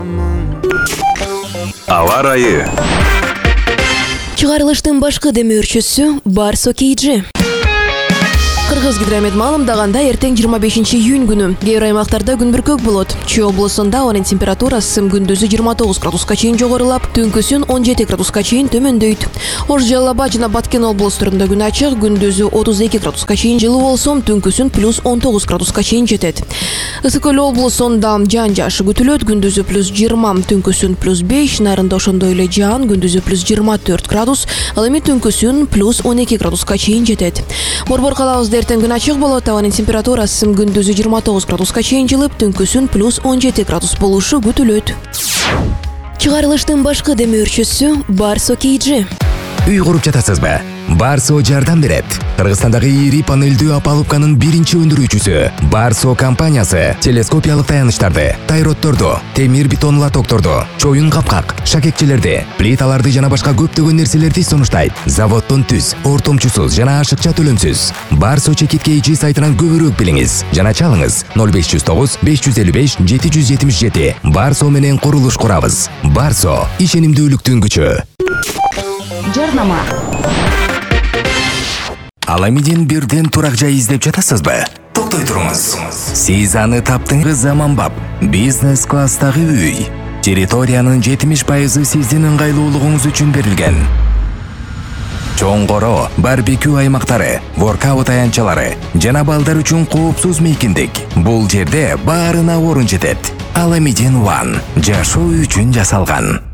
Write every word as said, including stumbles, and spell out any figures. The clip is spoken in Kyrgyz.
Аба ырайы. Чыгарылыштын башкы демөөрчүсү Барсо Кейджи. Кыргыз гидромет маалымдаганда эртең жыйырма бешинчи июнь күнү кээ бир аймактарда күн бүркөк болот. Чүй облусунда ауанын температурасы күндүзү жыйырма тогуз градуска чейин жогорулап, түнкүсүн он жети градуска чейин төмөндөйт. Ош Жалал Абад жана Баткен облустарында күн ачык, күндүзү отуз эки градуска чейин жылуу болсо, түнкүсүн плюс он тогуз градуска чейин жетет. Ысык Көл облусунда жаан жаашы күтүлөт, күндүзү плюс жыйырма, түнкүсүн плюс беш, Нарында ошондой эле жаан, күндүзү плюс жыйырма төрт градус, ал эми түнкүсүн плюс он эки градуска чейин жетет. Борбор калабызда эртең күн ачык болот, ауанын температурасы күндүзү жыйырма тогуз градуска чейин жылып, түнкүсүн плюс он жети градус болушу күтүлөт. Чыгарылыштын башкы демөөрчүсү Барсо Кейджи. Үй куруп жатасызбы? Барсо жардам берет. Кыргызстандагы ири панелдүү опалубканын биринчи өндүрүүчүсү Барсо компаниясы телескопиялык таянычтарды, тайротторду, темир бетон лотокторду, чоюн капкак, шакекчелерди, плиталарды жана башка көптөгөн нерселерди сунуштайт. Заводдон түз, ортомчусуз жана ашыкча төлөмсүз. Барсо Чекит Кейджи сайтынан көбүрөөк билиңиз жана чалыңыз ноль беш жүз тогуз беш жүз элүү беш жети жүз жетимиш жети. Барсо менен курулуш курабыз. Барсо ишенимдүүлүктүн күчү. Жарнама. Аламиден бирден турак жай издеп жатасызбы? Токтой туруңуз. Сиз аны таптыңыз. Заманбап бизнес класстагы үй. Территориянын жетимиш пайызы сиздин ыңгайлуулугуңуз үчүн берилген. Чоңгоро, барбекю аймактары, воркаут аянтчалары жана балдар үчүн коопсуз мейкиндик. Бул жерде баарына орун жетет. Аламиден One жашоо үчүн жасалган.